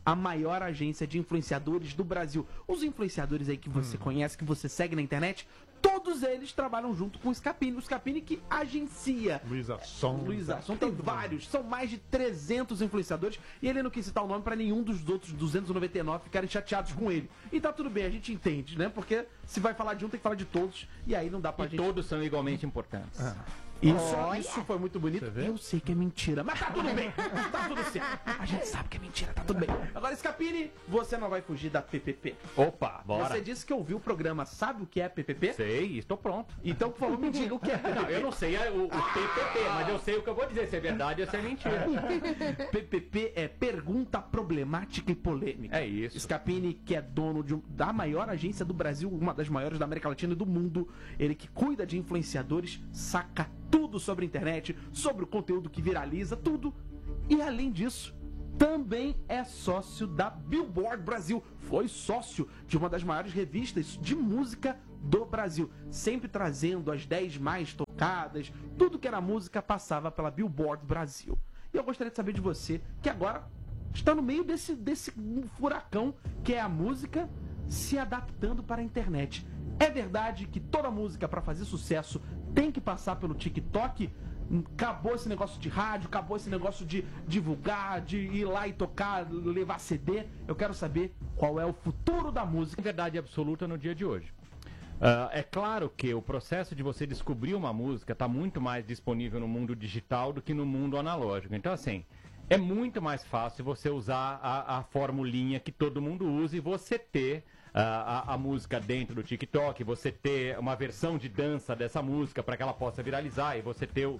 a maior agência de influenciadores do Brasil. Os influenciadores aí que você conhece, que você segue na internet, todos eles trabalham junto com o Scapini. O Scapini que agencia. Luísa Sonza. Tem vários, são mais de 300 influenciadores e ele não quis citar o nome pra nenhum dos outros 299 ficarem chateados com ele. E tá tudo bem, a gente entende, né? Porque se vai falar de um, tem que falar de todos e aí não dá pra E gente... todos são igualmente importantes. Isso foi muito bonito. Eu sei que é mentira, mas tá tudo bem. Tá tudo certo. A gente sabe que é mentira, tá tudo bem. Agora, Scapini, você não vai fugir da PPP. Opa, bora. Você disse que ouviu o programa, sabe o que é PPP? Sei, estou pronto. Então, por favor, me diga o que é PPP. Não, eu não sei o PPP, mas eu sei o que eu vou dizer, se é verdade ou se é mentira. PPP é Pergunta Problemática e Polêmica. É isso. Scapini, que é dono da maior agência do Brasil, uma das maiores da América Latina e do mundo, ele que cuida de influenciadores, saca tudo sobre a internet, sobre o conteúdo que viraliza, tudo. E além disso, também é sócio da Billboard Brasil. Foi sócio de uma das maiores revistas de música do Brasil. Sempre trazendo as 10 mais tocadas, tudo que era música passava pela Billboard Brasil. E eu gostaria de saber de você, que agora está no meio desse furacão que é a música se adaptando para a internet. É verdade que toda música, para fazer sucesso, tem que passar pelo TikTok? Acabou esse negócio de rádio, acabou esse negócio de divulgar, de ir lá e tocar, levar CD. Eu quero saber qual é o futuro da música. Verdade absoluta no dia de hoje. É claro que o processo de você descobrir uma música está muito mais disponível no mundo digital do que no mundo analógico. Então, assim, é muito mais fácil você usar a formulinha que todo mundo usa e você ter a música dentro do TikTok, você ter uma versão de dança dessa música para que ela possa viralizar e você ter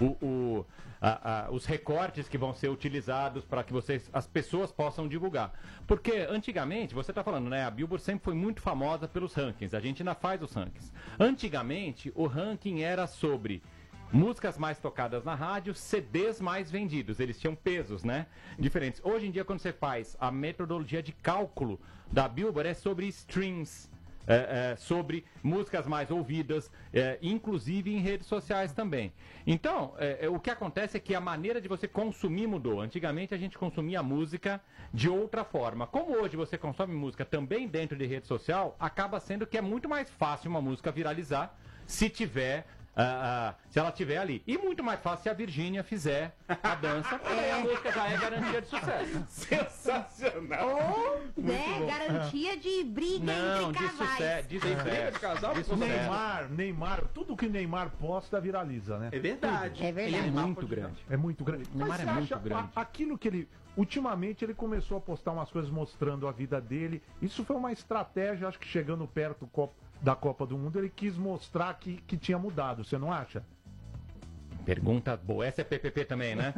os recortes que vão ser utilizados para que as pessoas possam divulgar. Porque antigamente, você está falando, né? A Billboard sempre foi muito famosa pelos rankings, a gente ainda faz os rankings. Antigamente, o ranking era sobre músicas mais tocadas na rádio, CDs mais vendidos. Eles tinham pesos, né? Diferentes. Hoje em dia, quando você faz a metodologia de cálculo da Billboard, é sobre streams, sobre músicas mais ouvidas, inclusive em redes sociais também. Então, o que acontece é que a maneira de você consumir mudou. Antigamente, a gente consumia música de outra forma. Como hoje você consome música também dentro de rede social, acaba sendo que é muito mais fácil uma música viralizar se tiver... se ela estiver ali. E muito mais fácil se a Virgínia fizer a dança, porque aí a música já é garantia de sucesso. Sensacional! Ou, né, garantia de briga entre casais. De sucesso. Neymar, tudo que Neymar posta viraliza, né? É verdade. É verdade. Ele é muito grande. É muito grande. Neymar Mas é você muito acha grande. aquilo que ele... Ultimamente ele começou a postar umas coisas mostrando a vida dele. Isso foi uma estratégia, acho que chegando perto da Copa do Mundo, ele quis mostrar que tinha mudado, você não acha? Pergunta boa. Essa é PPP também, né?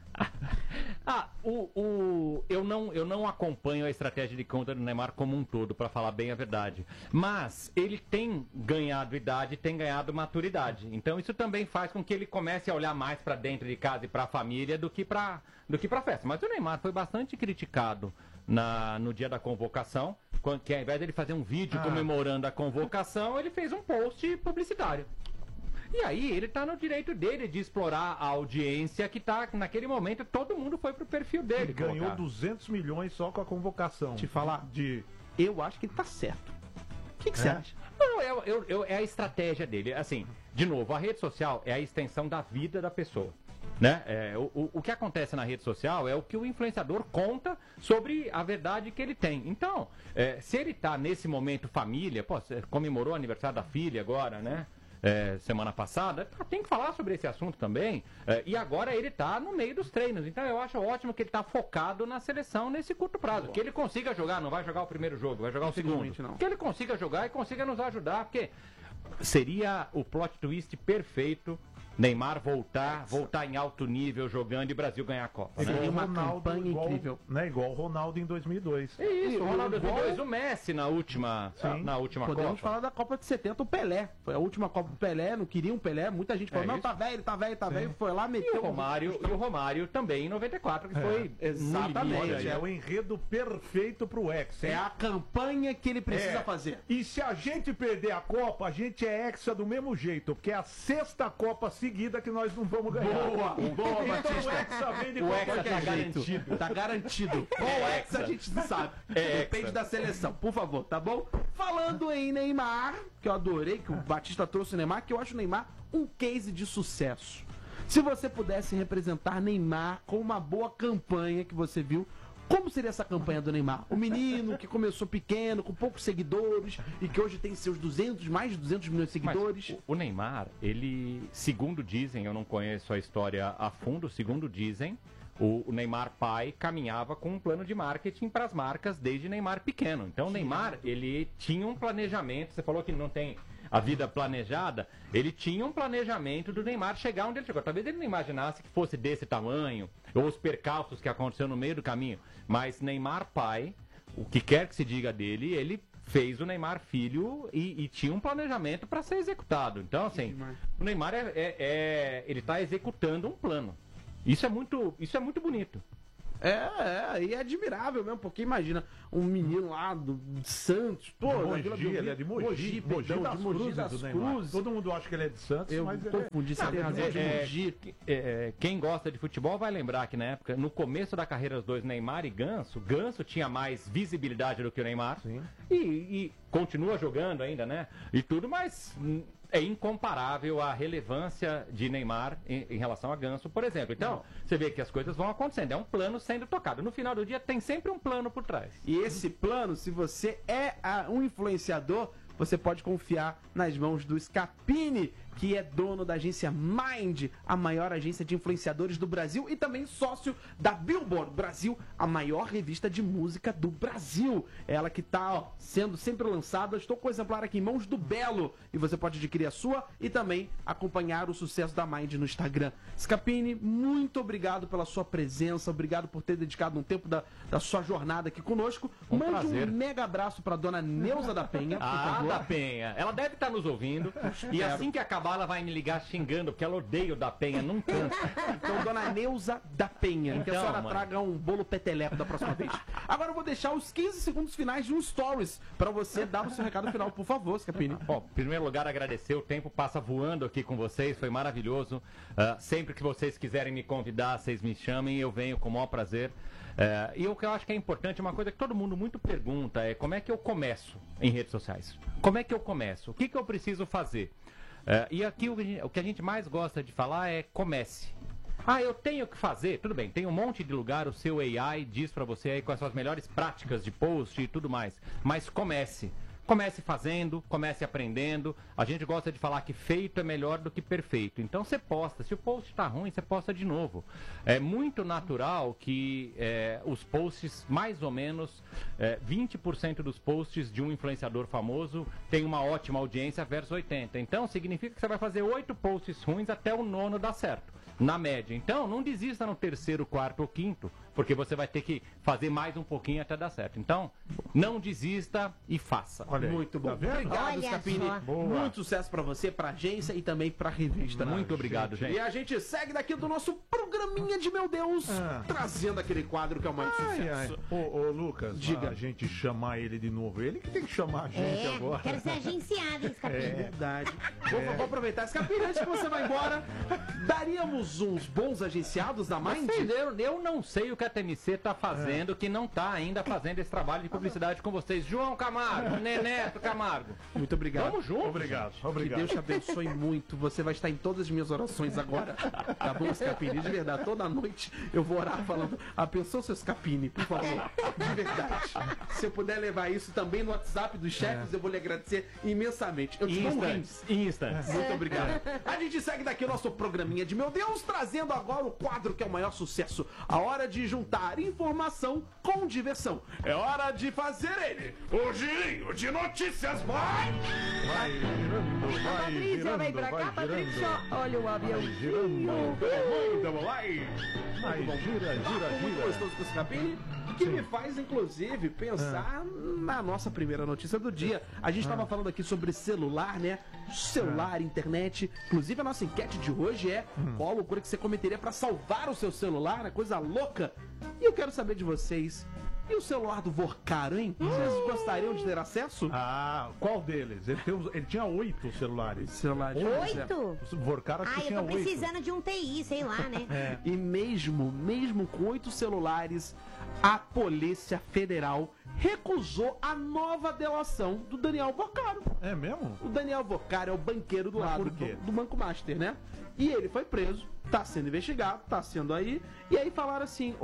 Eu não acompanho a estratégia de conta do Neymar como um todo, para falar bem a verdade. Mas ele tem ganhado idade, tem ganhado maturidade. Então isso também faz com que ele comece a olhar mais para dentro de casa e para a família do que para festa. Mas o Neymar foi bastante criticado no dia da convocação, que ao invés de ele fazer um vídeo comemorando a convocação, ele fez um post publicitário. E aí ele tá no direito dele de explorar a audiência que tá, naquele momento, todo mundo foi pro perfil dele. Ele ganhou 200 milhões só com a convocação. Te falar, eu acho que ele tá certo. O que você acha? Não, é a estratégia dele. Assim, de novo, a rede social é a extensão da vida da pessoa. Né? O que acontece na rede social é o que o influenciador conta sobre a verdade que ele tem. Então, se ele tá nesse momento família, comemorou o aniversário da filha agora, né? Semana passada, tem que falar sobre esse assunto também. E agora ele está no meio dos treinos. Então eu acho ótimo que ele está focado na seleção nesse curto prazo. Que ele consiga jogar, não vai jogar o primeiro jogo, vai jogar o segundo. Não. Que ele consiga jogar e consiga nos ajudar, porque seria o plot twist perfeito. Neymar voltar em alto nível jogando e o Brasil ganhar a Copa. Seria uma Ronaldo, campanha incrível. Né, igual o Ronaldo em 2002. Isso, o Ronaldo em 2002, o Messi na última Podemos Copa. falar da Copa de 70, o Pelé. Foi a última Copa do Pelé, não queria um Pelé. Muita gente falou, não, tá velho, foi lá, E meteu... o Romário também em 94, que foi exatamente. no limite. Olha, é o enredo perfeito pro Hexa. É a campanha que ele precisa fazer. E se a gente perder a Copa, a gente é Hexa do mesmo jeito, porque é a 6ª Copa seguida que nós não vamos ganhar. Boa, boa, Então Batista. o Hexa vem de O qualquer Hexa tá jeito. garantido. Tá garantido. Qual Hexa a gente não sabe. Depende da seleção. Por favor, tá bom? Falando em Neymar, que eu adorei que o Batista trouxe o Neymar, que eu acho o Neymar um case de sucesso. Se você pudesse representar Neymar com uma boa campanha que você viu, como seria essa campanha do Neymar? O menino que começou pequeno, com poucos seguidores e que hoje tem seus mais de 200 milhões de Mas seguidores. o Neymar, ele, segundo dizem, eu não conheço a história a fundo, segundo dizem, o Neymar pai caminhava com um plano de marketing para as marcas desde Neymar pequeno. Então o Neymar, ele tinha um planejamento, você falou que não tem a vida planejada, ele tinha um planejamento do Neymar chegar onde ele chegou. Talvez ele não imaginasse que fosse desse tamanho, ou os percalços que aconteceram no meio do caminho, mas Neymar pai, o que quer que se diga dele, ele fez o Neymar filho e tinha um planejamento para ser executado. Então, assim, o Neymar ele está executando um plano. Isso é muito bonito. E é admirável mesmo, porque imagina um menino lá do Santos, pô, da Vila Mogi, ele é de Mogi, perdão, de Mogi das o Neymar. Cruzes. Todo mundo acha que ele é de Santos, Eu mas ele confundi, você tem razão, de Mogi. Quem gosta de futebol vai lembrar que na época, no começo da carreira dos dois, Neymar e Ganso tinha mais visibilidade do que o Neymar. Sim. E continua jogando ainda, né? E tudo, mas é incomparável a relevância de Neymar em relação a Ganso, por exemplo. Então, você vê que as coisas vão acontecendo. É um plano sendo tocado. No final do dia, tem sempre um plano por trás. E esse plano, se você é um influenciador, você pode confiar nas mãos do Scapini, que é dono da agência Mind, a maior agência de influenciadores do Brasil e também sócio da Billboard Brasil, a maior revista de música do Brasil. Ela que está sendo sempre lançada. Estou com o exemplar aqui em mãos do Belo e você pode adquirir a sua e também acompanhar o sucesso da Mind no Instagram. Scapini, muito obrigado pela sua presença, obrigado por ter dedicado um tempo da sua jornada aqui conosco. Mande prazer. um mega abraço para dona Neuza da Penha, por Ah, favor. da Penha. Ela deve estar nos ouvindo. E assim que acabar, ela vai me ligar xingando, porque ela odeia o da Penha, não cansa. Então, dona Neuza da Penha, que a Então, senhora mano. traga um bolo peteleco da próxima vez. Agora eu vou deixar os 15 segundos finais de um Stories para você dar o seu recado final, por favor, Scapini. Bom, em primeiro lugar, agradecer. O tempo passa voando aqui com vocês, foi maravilhoso. Sempre que vocês quiserem me convidar, vocês me chamem, eu venho com o maior prazer. E o que eu acho que é importante, uma coisa que todo mundo muito pergunta é como é que eu começo em redes sociais? Como é que eu começo? O que eu preciso fazer? E aqui o que a gente mais gosta de falar é comece. Ah, eu tenho que fazer? Tudo bem, tem um monte de lugar, o seu AI diz pra você aí quais são as melhores práticas de post e tudo mais. Mas comece. Comece fazendo, comece aprendendo. A gente gosta de falar que feito é melhor do que perfeito. Então você posta. Se o post está ruim, você posta de novo. É muito natural que os posts, mais ou menos 20% dos posts de um influenciador famoso tem uma ótima audiência versus 80%. Então significa que você vai fazer 8 posts ruins até o 9º dar certo. Na média. Então, não desista no 3º, 4º ou 5º, porque você vai ter que fazer mais um pouquinho até dar certo. Então, não desista e faça. Olha aí, Muito bom. tá vendo? Obrigado, Olha Scapini. só. Boa. Muito sucesso pra você, pra agência e também pra revista. Muito obrigado, gente. E a gente segue daqui do nosso programinha de Meu Deus, trazendo aquele quadro que é o mais Ai, ai. sucesso. Ô, Lucas, Diga. a gente chamar ele de novo. Ele que tem que chamar a gente agora. Quero ser agenciado, hein, Scapini? Verdade. Vou aproveitar. Scapini, antes que você vá embora, daríamos uns bons agenciados da Mind? Eu não sei o que a TMC tá fazendo, que não tá ainda fazendo esse trabalho de publicidade com vocês. João Camargo, Neneto Camargo. Muito obrigado. Vamos juntos. Obrigado, Que obrigado. Deus te abençoe muito. Você vai estar em todas as minhas orações agora. Tá bom, Scapini? De verdade. Toda noite eu vou orar falando, abençoa o seu Scapini, por favor. De verdade. Se eu puder levar isso também no WhatsApp dos chefes, eu vou lhe agradecer imensamente. Eu te dou um rins. Instants. Muito obrigado. A gente segue daqui o nosso programinha de Meu Deus, trazendo agora o quadro que é o maior sucesso. A hora de juntar informação com diversão. É hora de fazer ele, o girinho de notícias. Vai! Vai girando, vai Patrícia, girando, vem pra vai cá, Patrícia. girando. Olha o Vai aviãozinho. girando. Vamos lá! Vai, gira, gira, Muito gira. gostoso com o Scapini, que me faz, inclusive, pensar na nossa primeira notícia do dia. A gente estava falando aqui sobre celular, né? Celular, internet. Inclusive, a nossa enquete de hoje é qual a loucura que você cometeria para salvar o seu celular, né? Coisa louca. E eu quero saber de vocês, E o celular do Vorcaro, hein? Vocês gostariam de ter acesso? Ah, qual deles? Ele tinha 8 celulares. Celulares. 8? O Vorcaro acho que Eu tinha tô 8. precisando de um TI, sei lá, né? E mesmo com 8 celulares, a Polícia Federal recusou a nova delação do Daniel Vorcaro. É mesmo? O Daniel Vorcaro é o banqueiro do Mas lado por quê? do Banco Master, né? E ele foi preso, tá sendo investigado, tá sendo aí. E aí falaram assim,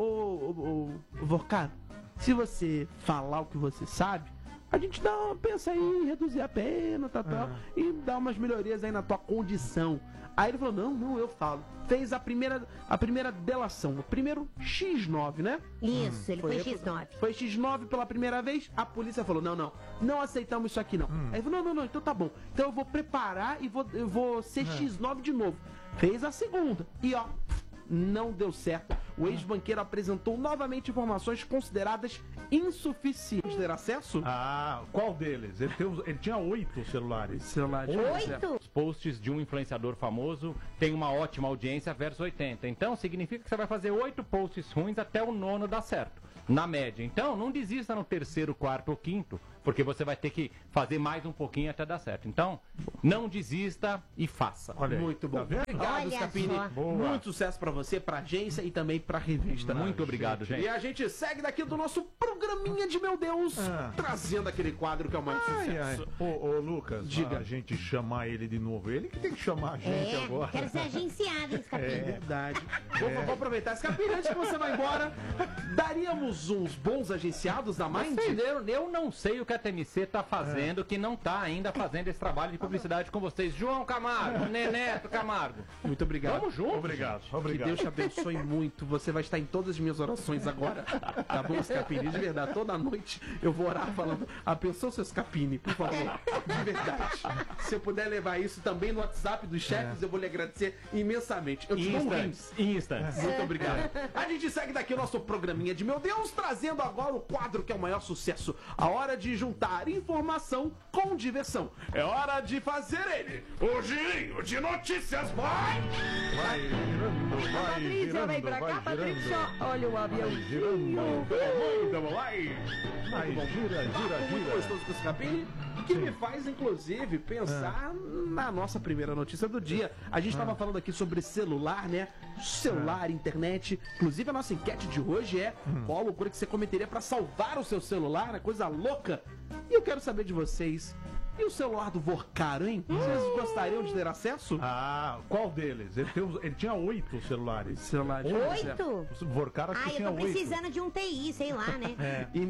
ô Vorcaro, se você falar o que você sabe, a gente pensa em reduzir a pena, tal, e dar umas melhorias aí na tua condição. Aí ele falou, não, eu falo. Fez a primeira delação, o primeiro X9, né? Isso, ele foi X9. Foi X9 pela primeira vez, a polícia falou, não aceitamos isso aqui não. Aí ele falou, não, então tá bom. Então eu vou preparar e eu vou ser X9 de novo. Fez a segunda e ó, não deu certo. O ex-banqueiro apresentou novamente informações consideradas insuficientes. Ter acesso? Ah, qual deles? Ele tinha 8 celulares. Celulares. 8? Os posts de um influenciador famoso têm uma ótima audiência versus 80. Então significa que você vai fazer 8 posts ruins até o 9º dar certo, na média. Então não desista no 3º, 4º ou 5º, porque você vai ter que fazer mais um pouquinho até dar certo. Então, não desista e faça. Olha aí. Muito bom. Tá vendo? Obrigado, Olha Scapini. só. Boa. Muito sucesso pra você, pra agência e também pra revista. Muito obrigado, gente. E a gente segue daqui do nosso programinha de Meu Deus, trazendo aquele quadro que é o mais sucesso. Ô, Lucas, Diga. a gente chamar ele de novo. Ele que tem que chamar a gente agora. Quero ser agenciado, hein, Scapini? Verdade. Vou aproveitar esse capítulo antes que você vai embora. Daríamos uns bons agenciados na Mind? Eu não sei o que a TMC tá fazendo, que não tá ainda fazendo esse trabalho de publicidade com vocês. João Camargo, Neneto Camargo. Muito obrigado. Vamos juntos. Obrigado. Que Deus te abençoe muito. Você vai estar em todas as minhas orações agora. Tá bom, Scapini? De verdade. Toda noite eu vou orar falando, abençoa o seu Scapini, por favor. De verdade. Se eu puder levar isso também no WhatsApp dos chefes, eu vou lhe agradecer imensamente. Eu te dou um rins. Instants. Muito obrigado. A gente segue daqui o nosso programinha de Meu Deus, trazendo agora o quadro que é o maior sucesso. A hora de juntar informação com diversão. É hora de fazer ele, o girinho de notícias. Vai! Vai girando, vai Patrícia, girando, vem pra cá, vai Patrícia. girando. Olha o avião. Vai girando. Vamos lá! Vai, gira, Muito gira. gostoso com esse capim, que me faz, inclusive, pensar na nossa primeira notícia do dia. A gente estava falando aqui sobre celular, né? Celular, internet. Inclusive, a nossa enquete de hoje é qual a loucura que você cometeria para salvar o seu celular, né? Coisa louca. E eu quero saber de vocês. E o celular do Vorcaro, hein? Vocês gostariam de ter acesso? Ah, qual deles? Ele tinha 8 celulares. Celulares. 8? O Vorcaro acho que Eu tinha tô 8. precisando de um TI, sei lá, né? E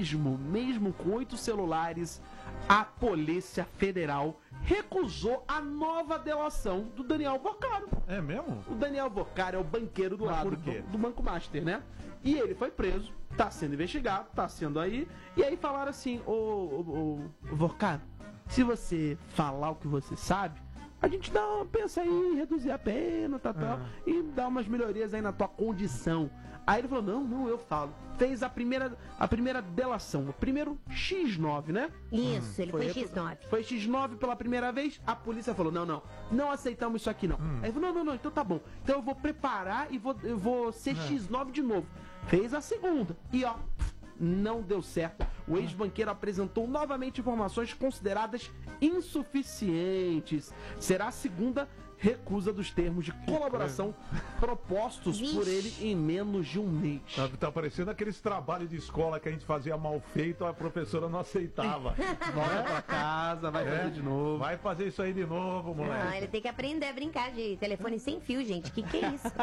mesmo com 8 celulares, a Polícia Federal recusou a nova delação do Daniel Vorcaro. É mesmo? O Daniel Vorcaro é o banqueiro do Mas lado por quê? do Banco Master, né? E ele foi preso, tá sendo investigado, tá sendo aí. E aí falaram assim, ô Vorcaro, se você falar o que você sabe, a gente pensa em reduzir a pena, tal, e dar umas melhorias aí na tua condição. Aí ele falou, não, eu falo. Fez a primeira delação, o primeiro X9, né? Isso, ele foi X9. Foi X9 pela primeira vez, a polícia falou, não aceitamos isso aqui não. Aí ele falou, não, então tá bom. Então eu vou preparar e eu vou ser X9 de novo. Fez a segunda e ó, não deu certo. O ex-banqueiro apresentou novamente informações consideradas insuficientes. Será a segunda recusa dos termos de colaboração propostos por ele em menos de um mês. Tá parecendo aqueles trabalhos de escola que a gente fazia mal feito, a professora não aceitava. Volta pra casa, vai fazer de novo. Vai fazer isso aí de novo, Não, moleque. ele tem que aprender a brincar de telefone sem fio, gente. Que é isso?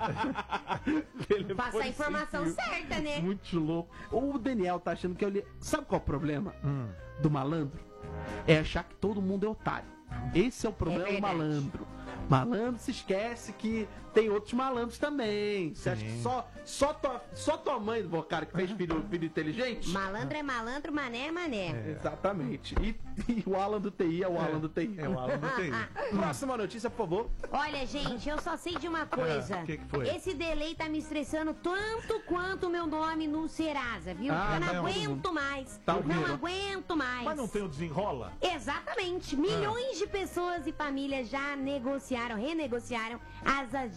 Passar a informação certa, né? Muito louco. O Daniel tá achando que eu li... Sabe qual é o problema do malandro? É achar que todo mundo é otário. Esse é o problema do verdade. malandro. Malandro se esquece que tem outros malandros também. Você acha que só tua mãe do Vorcaro que fez filho inteligente? Malandro é malandro, mané é mané. Exatamente. E o Alan do TI é o Alan do TI. É o Alan do TI. Próxima notícia, por favor. Olha, gente, eu só sei de uma coisa. O que foi? Esse delay tá me estressando tanto quanto o meu nome no Serasa, viu? Ah, eu não não, aguento mais. Tá não horrível. aguento mais. Mas não tem o desenrola? Exatamente. Milhões de pessoas e famílias já renegociaram as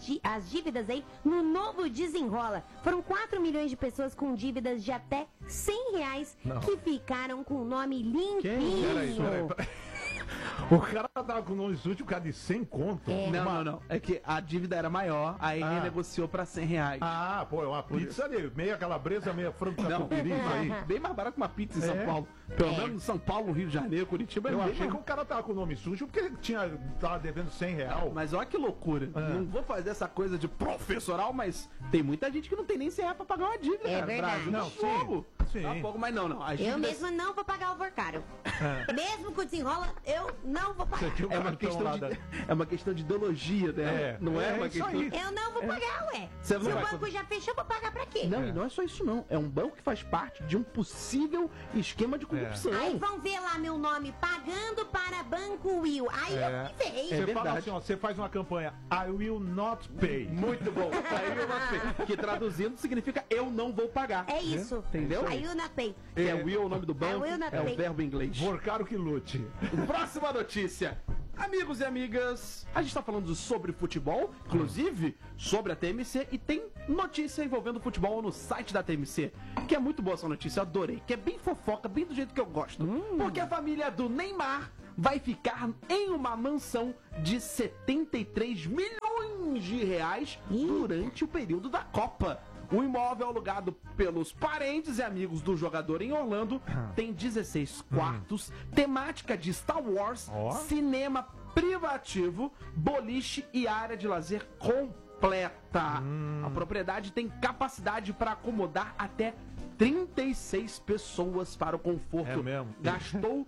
as dívidas aí no novo Desenrola. Foram 4 milhões de pessoas com dívidas de até R$100 que ficaram com o nome limpinho. Peraí. O cara tava com o nome sujo, o cara de 100 conto. Não. É que a dívida era maior, aí ele negociou pra R$100. Ah, pô, é uma pizza ali, meia calabresa, meia frango catupiry, isso aí. Bem mais barato que uma pizza em São Paulo. Pelo menos em São Paulo, Rio de Janeiro, Curitiba. Eu bem achei que mais- o cara tava com o nome sujo porque ele tava devendo R$100. Mas olha que loucura. Não vou fazer essa coisa de professoral, mas tem muita gente que não tem nem R$100 pra pagar uma dívida, É cara. verdade. Brasil, Não, tá fogo. sim. Tá fogo, mas não. As Eu dívidas- mesma não vou pagar o Alvorcaro. Mesmo com o Desenrola, eu não vou pagar. Você tinha um É uma, cartão questão lá de, da- é uma questão de ideologia dela. Não é, uma isso questão. aí. Eu não vou pagar, ué. Você não Se o vai banco já fechou, eu vou pagar pra quê? Não, e não é só isso, não. É um banco que faz parte de um possível esquema de corrupção. Aí vão ver lá meu nome, pagando para Banco Will. Aí eu me ferrei. Você fala verdade. assim, ó, você faz uma campanha, I will not pay. Muito bom. Aí eu não sei. Que traduzindo significa eu não vou pagar. É isso. Entendeu? Aí eu não pay. É o will, o nome do banco, will not é o pay. verbo em inglês. Vorcaro que lute. Próxima notícia. Amigos e amigas, a gente tá falando sobre futebol, inclusive sobre a TMC, e tem notícia envolvendo futebol no site da TMC, que é muito boa essa notícia, eu adorei, que é bem fofoca, bem do jeito que eu gosto. Porque a família do Neymar vai ficar em uma mansão de 73 milhões de reais durante o período da Copa. O imóvel alugado pelos parentes e amigos do jogador em Orlando tem 16 quartos, temática de Star Wars, cinema privativo, boliche e área de lazer completa. A propriedade tem capacidade para acomodar até 36 pessoas para o conforto. É mesmo? Gastou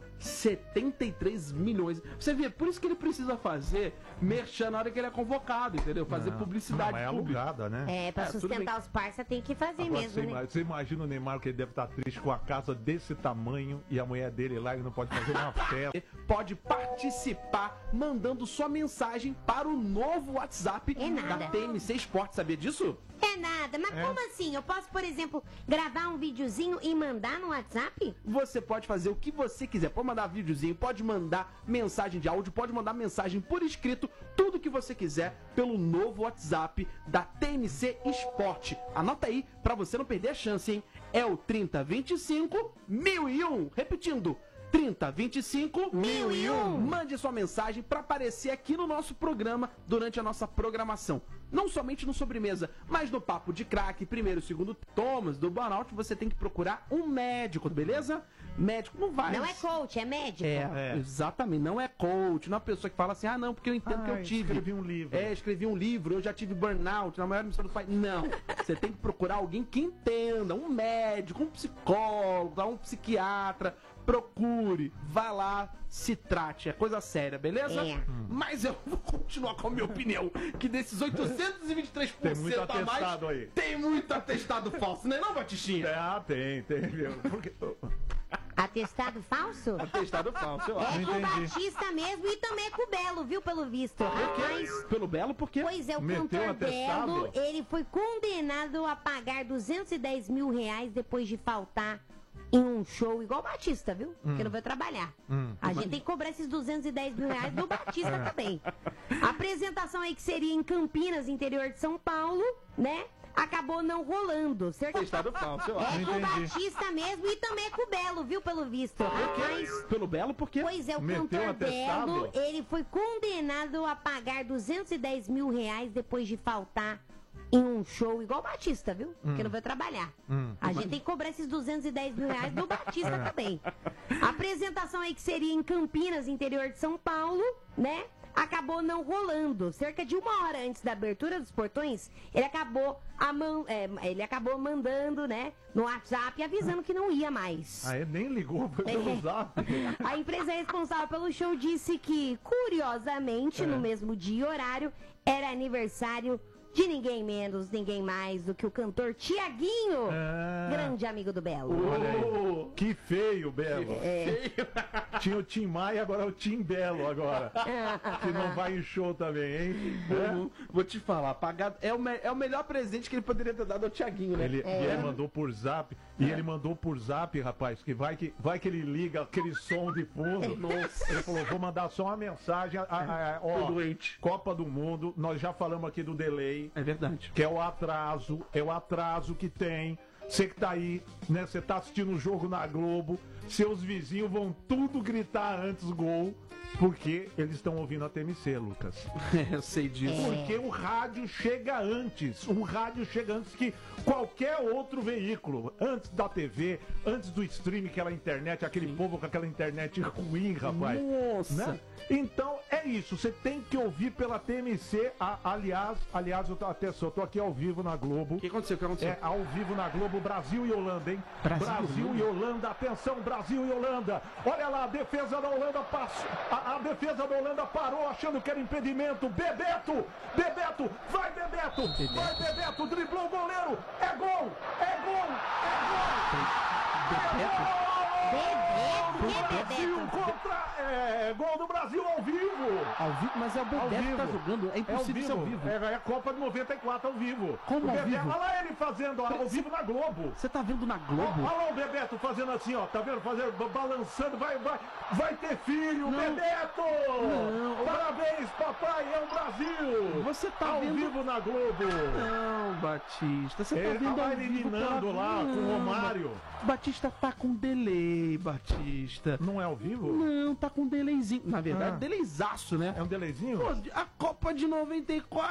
73 milhões. Você vê, por isso que ele precisa fazer merchan na hora que ele é convocado, entendeu? Fazer publicidade Mas é pública. alugada, né? É, pra tudo sustentar bem. os parça tem que fazer Agora, mesmo, né? você imagina o Neymar que ele deve estar triste com a casa desse tamanho e a mulher dele lá e não pode fazer uma festa. Pode participar mandando sua mensagem para o novo WhatsApp É nada. da TMC Esporte. Sabia disso? É nada, mas como assim? Eu posso, por exemplo, gravar um videozinho e mandar no WhatsApp? Você pode fazer o que você quiser. Pode mandar videozinho, pode mandar mensagem de áudio, pode mandar mensagem por escrito, tudo que você quiser pelo novo WhatsApp da TMC Esporte. Anota aí pra você não perder a chance, hein? É o 3025 1001. Repetindo. 3025 1001. Mande sua mensagem para aparecer aqui no nosso programa durante a nossa programação. Não somente no Sobremesa, mas no Papo de Craque, primeiro e segundo Thomas do Burnout, você tem que procurar um médico, beleza? Médico não vai. Não é coach, é médico. Exatamente, não é coach, não é uma pessoa que fala assim, não, porque eu entendo que eu tive. Escrevi um livro. Escrevi um livro, eu já tive burnout, na maior missão do pai. Não, você tem que procurar alguém que entenda, um médico, um psicólogo, um psiquiatra. Procure, vá lá, se trate, é coisa séria, beleza? É. Mas eu vou continuar com a minha opinião, que desses 823% Tem muito a mais, atestado aí. tem muito atestado falso, né não, Batistinha? Tem. Porque... Atestado falso? Atestado falso, eu acho. É com o Batista mesmo e também com o Belo, viu, pelo visto. Rapaz, Pelo Belo, por quê? pois é, o Meteu cantor atestado? Belo, ele foi condenado a pagar 210 mil reais depois de faltar em um show igual o Batista, viu? Porque não vai trabalhar. A gente tem que cobrar esses 210 mil reais do Batista também. A apresentação aí que seria em Campinas, interior de São Paulo, né? Acabou não rolando. Cerca Atestado falso, eu acho. é com o Batista mesmo e também com o Belo, viu, pelo visto. Rapaz, Pelo Belo, por quê? pois é, o Meteu cantor atestado? Belo, ele foi condenado a pagar 210 mil reais depois de faltar em um show igual o Batista, viu? Porque não vai trabalhar. A gente tem que cobrar esses 210 mil reais do Batista também. A apresentação aí que seria em Campinas, interior de São Paulo, né? Acabou não rolando. Cerca de 1 hora antes da abertura dos portões, ele acabou mandando, né, no WhatsApp, avisando que não ia mais. Ah, ele nem ligou pra eu usar. A empresa responsável pelo show disse que, curiosamente, no mesmo dia e horário, era aniversário de ninguém menos, ninguém mais do que o cantor Tiaguinho, grande amigo do Belo. Olha aí. Que feio, Belo. Tinha o Tim Maia, agora é o Tim Belo agora. Que não vai em show também, hein? Vou te falar, pagado é o melhor presente que ele poderia ter dado ao Tiaguinho, né? Ele mandou por zap. E ele mandou por zap, rapaz, que vai que ele liga aquele som de fundo. Nossa. Ele falou, vou mandar só uma mensagem. Ó, doente. Copa do Mundo, nós já falamos aqui do delay. É verdade. Que é o atraso que tem. Você que tá aí, né? Você tá assistindo o jogo na Globo, seus vizinhos vão tudo gritar antes gol, porque eles estão ouvindo a TMC, Lucas. Eu sei disso. Porque o rádio chega antes. O rádio chega antes que qualquer outro veículo. Antes da TV, antes do streaming, aquela internet, aquele povo com aquela internet ruim, rapaz. Nossa. Né? Então é isso. Você tem que ouvir pela TMC. Aliás, eu tô aqui ao vivo na Globo. O que aconteceu? É ao vivo na Globo, Brasil e Holanda, hein? Brasil e Holanda, atenção, Brasil e Holanda. Olha lá, a defesa da Holanda passou. A defesa da Holanda parou achando que era impedimento. Bebeto, vai Bebeto, driblou o goleiro. É gol. Brasil contra gol do Brasil ao vivo. Ao vivo? Mas é o Bebeto que tá jogando. É impossível ser ao vivo. É a Copa de 94 ao vivo. Como ao vivo? Olha lá ele fazendo ao vivo na Globo. Você tá vendo na Globo? Olha lá o Bebeto fazendo assim, ó. Tá vendo? Balançando. Vai ter filho, Não. Bebeto! Não. Parabéns, papai, é o Brasil! Você tá ao vendo... vivo na Globo! Não, Batista. Você tá Ele vendo tava ao vivo eliminando pela... lá com o Romário. Batista tá com delay, Batista. Não é ao vivo? Não, tá com delayzinho. Na verdade, delayzaço, né? É um delayzinho? Pô, a Copa de 94